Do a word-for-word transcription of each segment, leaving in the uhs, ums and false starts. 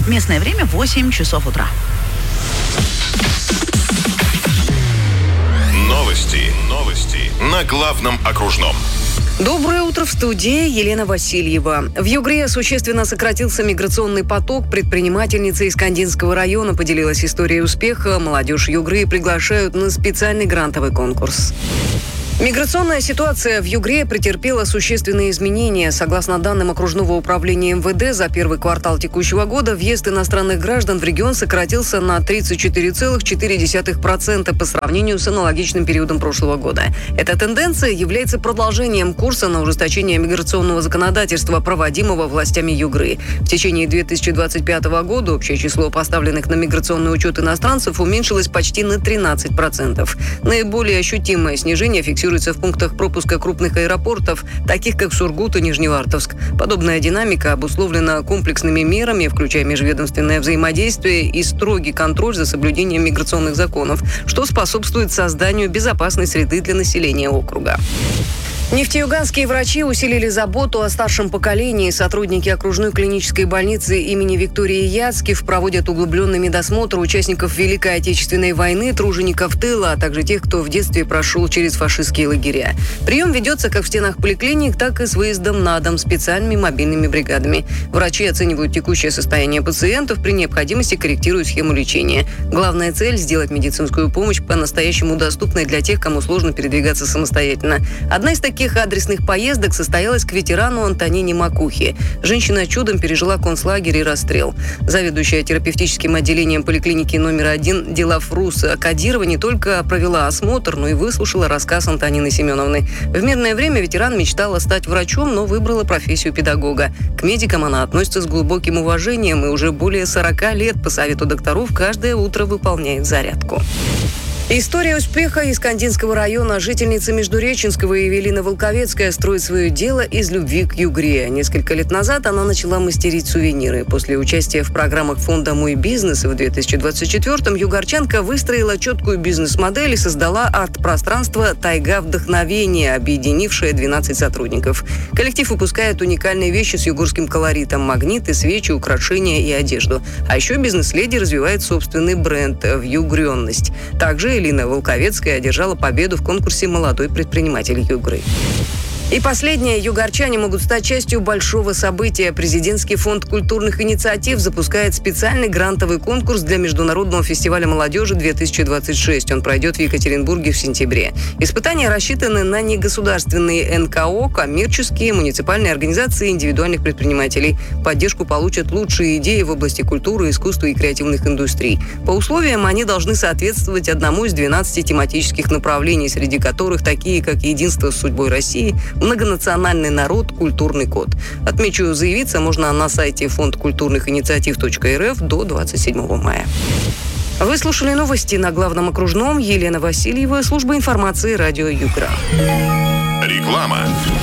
Местное время восемь часов утра. Новости. Новости. На главном окружном. Доброе утро, в студии Елена Васильева. В Югре существенно сократился миграционный поток. Предпринимательница из Кандинского района поделилась историей успеха. Молодежь Югры приглашают на специальный грантовый конкурс. Миграционная ситуация в Югре претерпела существенные изменения. Согласно данным Окружного управления эм вэ дэ, за первый квартал текущего года въезд иностранных граждан в регион сократился на тридцать четыре целых четыре десятых процента по сравнению с аналогичным периодом прошлого года. Эта тенденция является продолжением курса на ужесточение миграционного законодательства, проводимого властями Югры. В течение две тысячи двадцать пятого года общее число поставленных на миграционный учет иностранцев уменьшилось почти на тринадцать процентов. Наиболее ощутимое снижение фиксируется в пунктах пропуска крупных аэропортов, таких как Сургут и Нижневартовск. Подобная динамика обусловлена комплексными мерами, включая межведомственное взаимодействие и строгий контроль за соблюдением миграционных законов, что способствует созданию безопасной среды для населения округа. Нефтеюганские врачи усилили заботу о старшем поколении. Сотрудники окружной клинической больницы имени Виктории Яцкив проводят углубленный медосмотр участников Великой Отечественной войны, тружеников тыла, а также тех, кто в детстве прошел через фашистские лагеря. Прием ведется как в стенах поликлиник, так и с выездом на дом специальными мобильными бригадами. Врачи оценивают текущее состояние пациентов, при необходимости корректируют схему лечения. Главная цель – сделать медицинскую помощь по-настоящему доступной для тех, кому сложно передвигаться самостоятельно. Одна из таких Таких адресных поездок состоялась к ветерану Антонине Макухе. Женщина чудом пережила концлагерь и расстрел. Заведующая терапевтическим отделением поликлиники номер один Делафрус Кадирова не только провела осмотр, но и выслушала рассказ Антонины Семеновны. В мирное время ветеран мечтала стать врачом, но выбрала профессию педагога. К медикам она относится с глубоким уважением и уже более сорока лет по совету докторов каждое утро выполняет зарядку. История успеха из Кандинского района. Жительница Междуреченского Евелина Волковецкая строит свое дело из любви к Югре. Несколько лет назад она начала мастерить сувениры. После участия в программах фонда «Мой бизнес» в две тысячи двадцать четвёртом югорчанка выстроила четкую бизнес-модель и создала арт-пространство «Тайга вдохновения», объединившее двенадцать сотрудников. Коллектив выпускает уникальные вещи с югорским колоритом: магниты, свечи, украшения и одежду. А еще бизнес-леди развивает собственный бренд «Вьюгренность». Также Элина Волковецкая одержала победу в конкурсе «Молодой предприниматель Югры». И последнее. Югорчане могут стать частью большого события. Президентский фонд культурных инициатив запускает специальный грантовый конкурс для Международного фестиваля молодежи две тысячи двадцать шесть. Он пройдет в Екатеринбурге в сентябре. Испытания рассчитаны на негосударственные эн ка о, коммерческие, муниципальные организации и индивидуальных предпринимателей. Поддержку получат лучшие идеи в области культуры, искусства и креативных индустрий. По условиям они должны соответствовать одному из двенадцати тематических направлений, среди которых такие, как «Единство с судьбой России», «Многонациональный народ», «Культурный код». Отмечу, заявиться можно на сайте фонд культурных инициатив точка эр эф до двадцать седьмого мая. Вы слушали новости на главном окружном. Елена Васильева, служба информации радио Югра. Реклама.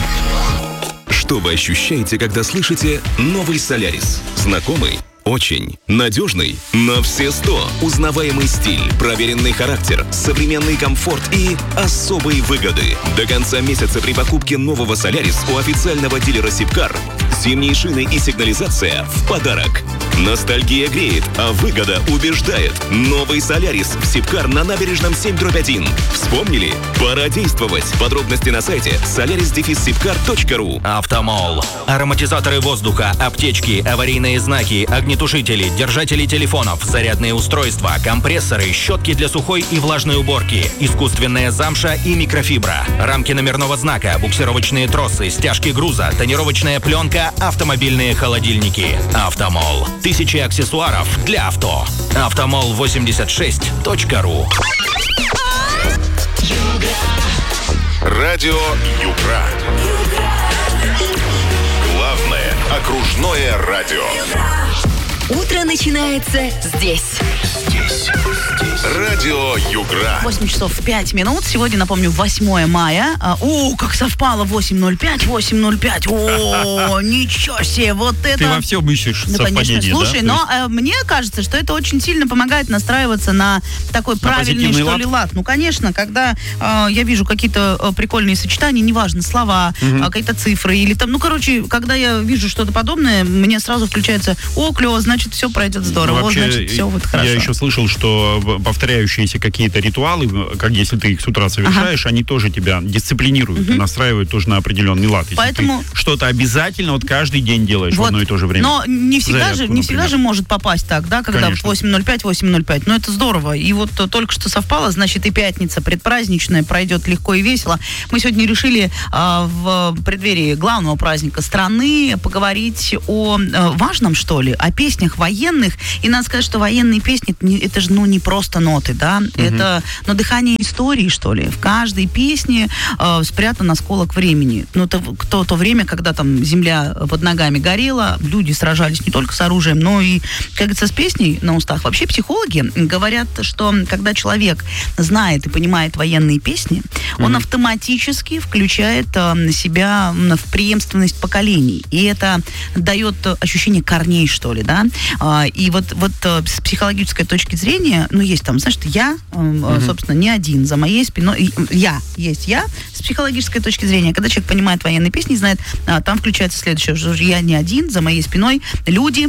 Что вы ощущаете, когда слышите «Новый Солярис»? Знакомый? Очень. Надежный? На все сто. Узнаваемый стиль, проверенный характер, современный комфорт и особые выгоды. До конца месяца при покупке нового «Солярис» у официального дилера «Сибкар» зимние шины и сигнализация в подарок. Ностальгия греет, а выгода убеждает. Новый «Солярис» в «Сибкар» на набережном семь дробь один. Вспомнили? Пора действовать. Подробности на сайте солярис дефис сибкар точка ру. Автомол. Ароматизаторы воздуха, аптечки, аварийные знаки, огнетушители, держатели телефонов, зарядные устройства, компрессоры, щетки для сухой и влажной уборки, искусственная замша и микрофибра, рамки номерного знака, буксировочные тросы, стяжки груза, тонировочная пленка, автомобильные холодильники. Автомол. Тысячи аксессуаров для авто. автомол восемьдесят шесть точка ру. Радио Югра. Главное окружное радио. Утро начинается здесь. Здесь. Радио Югра. восемь часов пять минут. Сегодня, напомню, восьмое мая. О, как совпало. восемь ноль пять, восемь ноль пять. О, ничего себе. Вот это... Ты во всем ищешь ну, совпадение, конечно. Слушай, да? но есть... э, мне кажется, что это очень сильно помогает настраиваться на такой на правильный, что лад? ли, лад. Ну, конечно, когда э, я вижу какие-то э, прикольные сочетания, неважно, слова, угу. э, какие-то цифры, или там, ну, короче, когда я вижу что-то подобное, мне сразу включается, о, клево, значит, все пройдет здорово. Вообще, вот, значит, все будет хорошо. Я еще слышал, что повторяющиеся какие-то ритуалы, как если ты их с утра совершаешь, ага. они тоже тебя дисциплинируют, угу. настраивают тоже на определенный лад. Если Поэтому... ты что-то обязательно вот каждый день делаешь вот. в одно и то же время. Но не всегда, Зарядку, же, не всегда же может попасть так, да, когда Конечно. восемь ноль пять, восемь ноль пять. Но это здорово. И вот только что совпало, значит, и пятница предпраздничная пройдет легко и весело. Мы сегодня решили а, в преддверии главного праздника страны поговорить о а, важном, что ли, о песнях военных. И надо сказать, что военные песни, это же, ну, не просто ноты, да, угу. это, ну, дыхание истории, что ли. В каждой песне а, спрятан осколок времени. Ну, это то, то время, когда там земля под ногами горела, люди сражались не только с оружием, но и, как говорится, с песней на устах. Вообще психологи говорят, что когда человек знает и понимает военные песни, mm-hmm. он автоматически включает э, себя в преемственность поколений. И это дает ощущение корней, что ли, да. А, и вот, вот с психологической точки зрения, ну, есть там, знаешь, я, э, mm-hmm. собственно, не один, за моей спиной, я, есть я, с психологической точки зрения, когда человек понимает военные песни, знает, а, там включается следующее, что я не один, за моей спиной люди,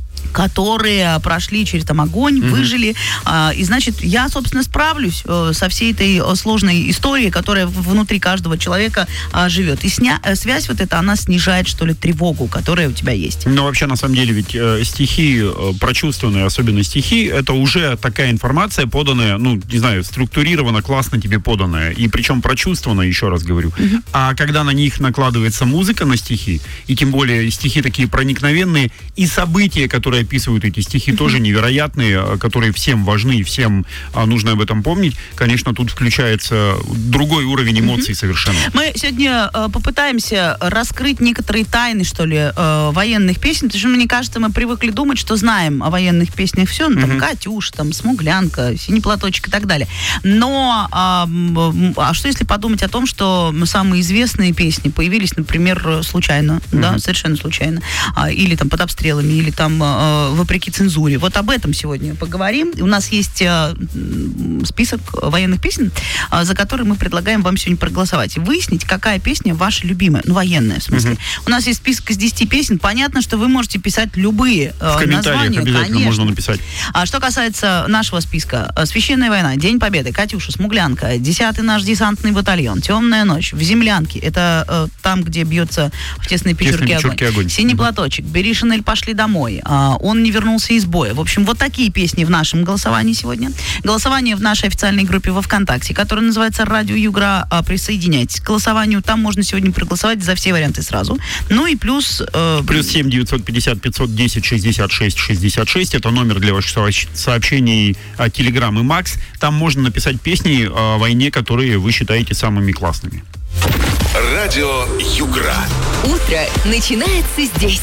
которые прошли через там огонь, mm-hmm. выжили. А, и, значит, я, собственно, справлюсь а, со всей этой а, сложной историей, которая внутри каждого человека а, живет. И сня... связь вот эта, она снижает, что ли, тревогу, которая у тебя есть. Ну, вообще, на самом деле, ведь э, стихи, э, прочувствованные, особенно стихи, это уже такая информация, поданная, ну, не знаю, структурирована, классно тебе поданная. И причем прочувствованная, еще раз говорю. Mm-hmm. А когда на них накладывается музыка, на стихи, и тем более стихи такие проникновенные, и события, которые описывают эти стихи, mm-hmm. тоже невероятные, которые всем важны и всем а, нужно об этом помнить. Конечно, тут включается другой уровень эмоций mm-hmm. совершенно. Мы сегодня э, попытаемся раскрыть некоторые тайны, что ли, э, военных песен, потому что, мне кажется, мы привыкли думать, что знаем о военных песнях все, ну, там, mm-hmm. «Катюш», там, «Смуглянка», «Синий платочек» и так далее. Но, а, а что если подумать о том, что самые известные песни появились, например, случайно, mm-hmm. да, совершенно случайно, а, или там под обстрелами, или там вопреки цензуре. Вот об этом сегодня поговорим. У нас есть э, список военных песен, э, за которые мы предлагаем вам сегодня проголосовать. И выяснить, какая песня ваша любимая. Ну, военная, в смысле. Uh-huh. У нас есть список из десяти песен. Понятно, что вы можете писать любые э, в комментариях названия. Обязательно Конечно. Можно написать. А что касается нашего списка. «Священная война», «День Победы», «Катюша», «Смуглянка», «Десятый наш десантный батальон», «Темная ночь», «В землянке». Это э, там, где бьется в тесной печурке огонь. огонь. «Синий uh-huh. платочек», «Бери Шинель, пошли домой», э, «Он не вернулся из боя». В общем, вот такие песни в нашем голосовании сегодня. Голосование в нашей официальной группе во ВКонтакте, которая называется «Радио Югра». Присоединяйтесь к голосованию. Там можно сегодня проголосовать за все варианты сразу. Ну и плюс... Э... Плюс семь девятьсот пятьдесят пятьсот десять шестьдесят шесть шестьдесят шесть. Это номер для ваших сообщений Телеграм и Макс. Там можно написать песни о войне, которые вы считаете самыми классными. Радио Югра. Утро начинается здесь.